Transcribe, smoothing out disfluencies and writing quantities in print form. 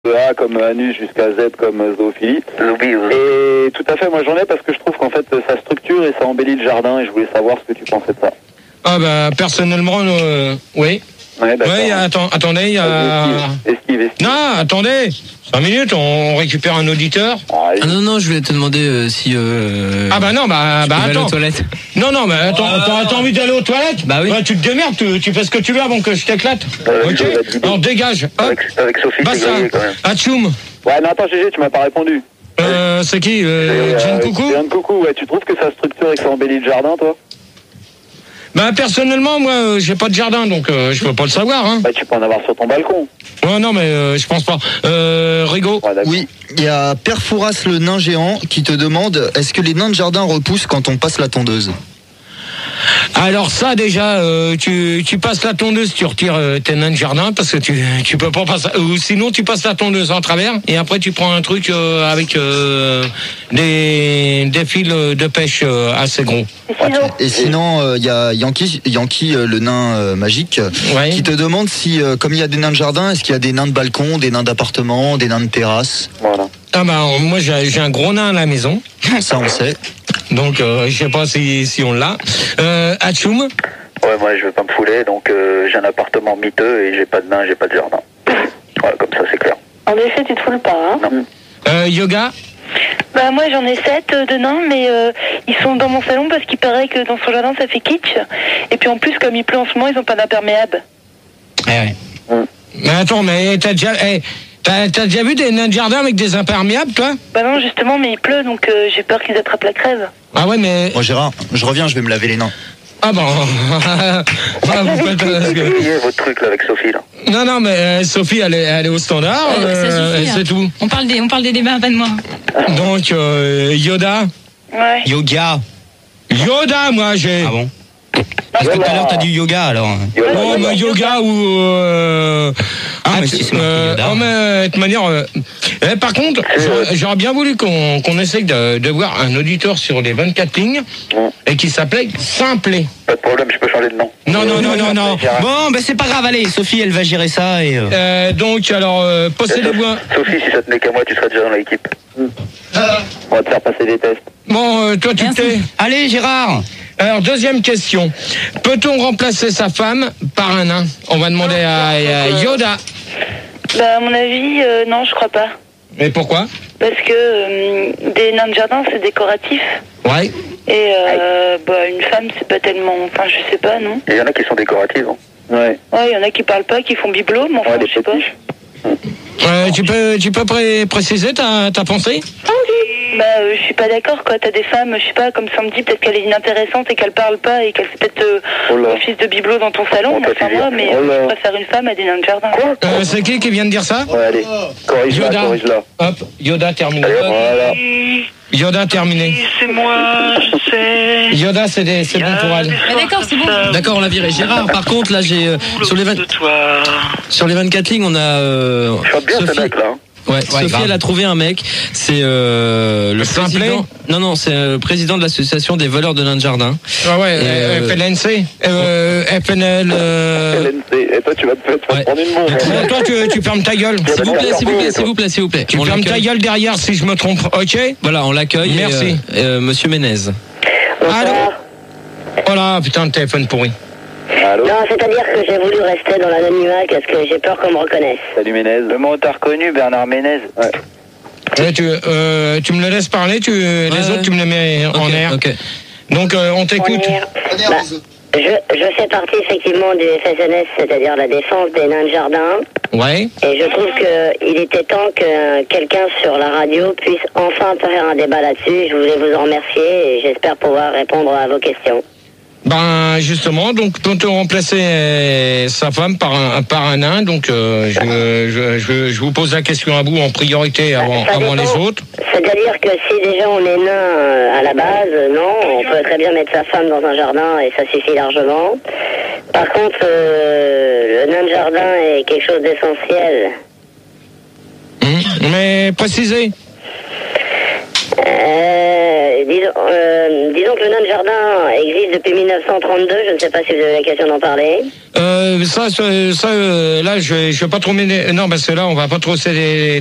A comme anus jusqu'à Z comme zoophilie. Oui. Et tout à fait, moi j'en ai parce que je trouve qu'en fait ça structure et ça embellit le jardin et je voulais savoir ce que tu pensais de ça. Ah bah personnellement, oui. Ouais, d'accord. Oui, attendez, il y a... Esquive. Non, attendez, 5 minutes, on récupère un auditeur. Ah non, je voulais te demander si... Ah bah non, bah attends. Aux toilettes. Non, mais attends, t'as envie d'aller aux toilettes? Bah oui. Bah, tu te démerdes, tu fais ce que tu veux avant que je t'éclate. Ok. Alors dégage. Hop. Avec Sophie, Bah c'est ça. grillé quand même. Atchoum. Ouais, non, attends, GG, tu m'as pas répondu. C'est qui? Jeanne Coucou? Jeanne Coucou, ouais, tu trouves que ça structure et que ça embellit le jardin, toi? Bah personnellement, moi, j'ai pas de jardin, donc je peux pas le savoir, hein. Bah, tu peux en avoir sur ton balcon. Ouais, non, mais je pense pas. Rigaud. Ouais, d'accord. Oui, il y a Père Fouras le nain géant qui te demande est-ce que les nains de jardin repoussent quand on passe la tondeuse? Alors ça déjà, tu passes la tondeuse, tu retires tes nains de jardin parce que tu peux pas passer. Ou sinon tu passes la tondeuse en travers et après tu prends un truc avec des fils de pêche assez gros. Et sinon, il y a Yankee le nain magique, Ouais. qui te demande si, comme il y a des nains de jardin, est-ce qu'il y a des nains de balcon, des nains d'appartement, des nains de terrasse? Voilà. Ah bah moi j'ai un gros nain à la maison, Ça, on sait. donc je sais pas si on l'a. Atchoum. Ouais, moi je veux pas me fouler, donc j'ai un appartement miteux et j'ai pas de nain, j'ai pas de jardin. Voilà, comme ça c'est clair. En effet, tu te foules pas, hein? Non. Yoga. Bah moi j'en ai 7 de nains, mais ils sont dans mon salon parce qu'il paraît que dans son jardin ça fait kitsch. Et puis en plus, comme il pleut en ce moment, ils ont pas d'imperméable. Ouais. Mais attends, mais t'as déjà vu des nains de jardin avec des imperméables, toi? Bah non, justement, mais il pleut, donc j'ai peur qu'ils attrapent la crève. Ah ouais, mais... Bon, Gérard, je reviens, je vais me laver les nains. Ah bon. Vous faites, C'est grillé votre truc là avec Sophie là. Non, mais Sophie, elle est au standard, ça suffit, c'est tout. On parle des débats, pas de moi. Donc, Yoda. Ouais. Yoga. Yoda, moi, j'ai... Ah bon? Parce que tout à l'heure, t'as du yoga, alors. Oh, mais yoga ou... Ah, mais si c'est marqué Yoda. Oh, mais de toute manière... par contre, j'aurais bien voulu qu'on essaye de voir un auditeur sur les 24 lignes et qui s'appelait Simplet. Pas de problème, je peux changer de nom. Non. Bon, c'est pas grave, allez, Sophie, elle va gérer ça et... Donc, alors, possédez-vous un... Sophie, si ça tenait qu'à moi, tu serais déjà dans l'équipe. On va te faire passer des tests. Bon, toi, tu Merci. t'es... Allez, Gérard. Alors, deuxième question. Peut-on remplacer sa femme par un nain? On va demander à Yoda. Bah à mon avis, non, je crois pas. Mais pourquoi? Parce que des nains de jardin, c'est décoratif. Ouais. Et bah une femme, c'est pas tellement... Enfin, je sais pas, non? Il y en a qui sont décoratives. Hein. Ouais. Ouais, il y en a qui parlent pas, qui font bibelot, mais enfin, Ouais, des je sais pas. potiches. Tu peux préciser ta pensée? Bah, je suis pas d'accord, quoi. T'as des femmes, je sais pas, comme ça me dit, peut-être qu'elle est inintéressante et qu'elle parle pas et qu'elle fait peut-être Oh là. office de bibelot dans ton salon. Oh, Mais enfin, moi, mais Oh là. je préfère une femme à des nains de jardin. C'est qui vient de dire ça? Ouais, allez. Corrige-la, Yoda. corrige-la. Hop, Yoda terminé. Voilà. Yoda terminé. C'est moi, je sais. Yoda, c'est bon pour elle. Mais d'accord, c'est bon. D'accord, on l'a viré. Gérard, par contre, là, j'ai... sur les 24 lignes, on a... Je chante bien ce mec là. Hein. Ouais, Sophie, grave. elle a trouvé un mec. C'est le Simplet président... Non, c'est le président de l'association des voleurs de nains de jardin. Ah ouais, Et, FLNC, FNL... LNC. Et toi, tu vas te Ouais. prendre une montre. Bon, toi, tu fermes ta gueule. S'il vous plaît. Tu On fermes ta l'accueille. gueule derrière si je me trompe, ok? Voilà, on l'accueille. Merci. Monsieur Ménez. Allô? Oh là, putain, le téléphone pourri. Allô? Non, c'est-à-dire que j'ai voulu rester dans l'anonymat parce que j'ai peur qu'on me reconnaisse. Salut Ménez. Le mot t'as reconnu, Bernard Ménez. Ouais. Tu me le laisses parler, les autres, tu me les mets en air. Ok. Donc, on t'écoute. Bah, je fais partie effectivement du FSNS, c'est-à-dire la défense des nains de jardin. Ouais. Et je trouve qu'il était temps que quelqu'un sur la radio puisse enfin faire un débat là-dessus. Je voulais vous en remercier et j'espère pouvoir répondre à vos questions. Ben justement, donc peut-on remplacer sa femme par un nain? Donc je vous pose la question à vous en priorité avant les autres. C'est-à-dire que si déjà on est nain à la base, non, on peut très bien mettre sa femme dans un jardin et ça suffit largement. Par contre, le nain de jardin est quelque chose d'essentiel. Mais précisez. Disons Disons que le nain de jardin existe depuis 1932, je ne sais pas si vous avez l'occasion d'en parler. Là, je vais pas trop m'énerver. Non, parce que là, on va pas trop